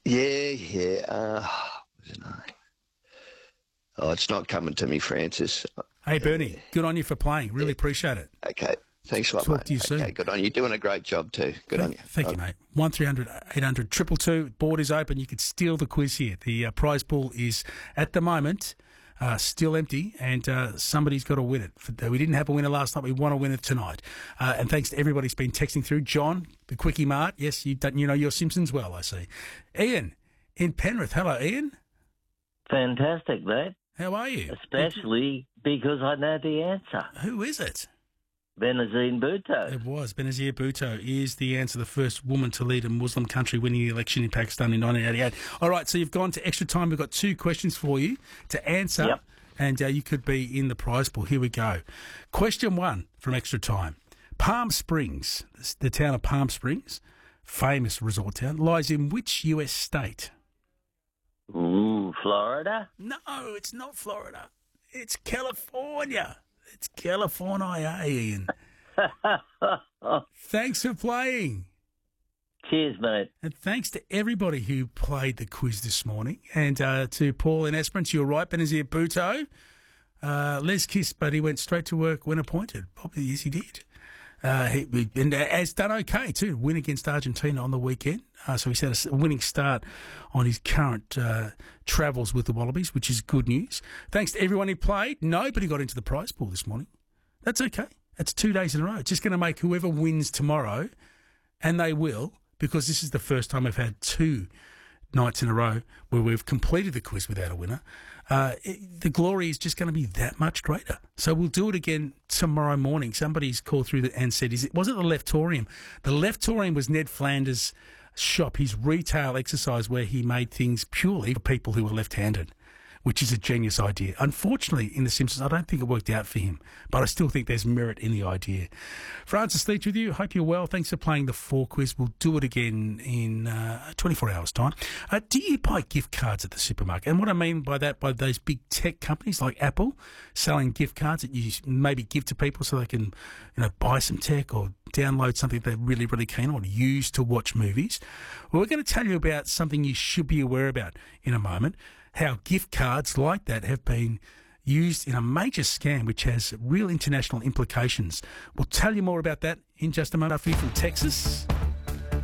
Yeah. What's his name? Oh, it's not coming to me, Francis. Hey, Bernie, good on you for playing. Really appreciate it. Okay. Thanks a lot, Talk mate. to you soon. Okay, good on you. You're doing a great job too. Good on you. Thank you, mate. 1300 800 222. Board is open. You could steal the quiz here. The prize pool is, at the moment, still empty, and somebody's got to win it. We didn't have a winner last night. We want to win it tonight. And thanks to everybody who's been texting through. John, the Quickie Mart. Yes, you know your Simpsons well, I see. Ian in Penrith. Hello, Ian. Fantastic, mate. How are you? Especially because I know the answer. Who is it? Benazir Bhutto. It was. Benazir Bhutto is the answer, the first woman to lead a Muslim country winning the election in Pakistan in 1988. All right, so you've gone to extra time. We've got 2 questions for you to answer, Yep. and you could be in the prize pool. Here we go. Question 1 from extra time. Palm Springs, the town of Palm Springs, famous resort town, lies in which US state? Ooh, Florida? No, it's not Florida. It's California. It's California, Ian. Thanks for playing. Cheers, mate. And thanks to everybody who played the quiz this morning. And to Paul in Esperance, you're right, Benazir Bhutto. Les kissed, but he went straight to work when appointed. Probably, yes, he did. And has done okay, too. Win against Argentina on the weekend. So he's had a winning start on his current travels with the Wallabies, which is good news. Thanks to everyone who played. Nobody got into the prize pool this morning. That's okay. That's 2 days in a row. It's just going to make whoever wins tomorrow, and they will, because this is the first time we've had 2 nights in a row where we've completed the quiz without a winner. The glory is just going to be that much greater. So we'll do it again tomorrow morning. Somebody's called through and said, was it the Leftorium? The Leftorium was Ned Flanders' shop, his retail exercise where he made things purely for people who were left-handed, which is a genius idea. Unfortunately, in The Simpsons, I don't think it worked out for him, but I still think there's merit in the idea. Francis Leach with you. Hope you're well. Thanks for playing the 4 quiz. We'll do it again in 24 hours' time. Do you buy gift cards at the supermarket? And what I mean by that, by those big tech companies like Apple selling gift cards that you maybe give to people so they can, buy some tech or download something they're really, really keen on, use to watch movies. Well, we're going to tell you about something you should be aware about in a moment. How gift cards like that have been used in a major scam which has real international implications. We'll tell you more about that in just a moment. From Texas.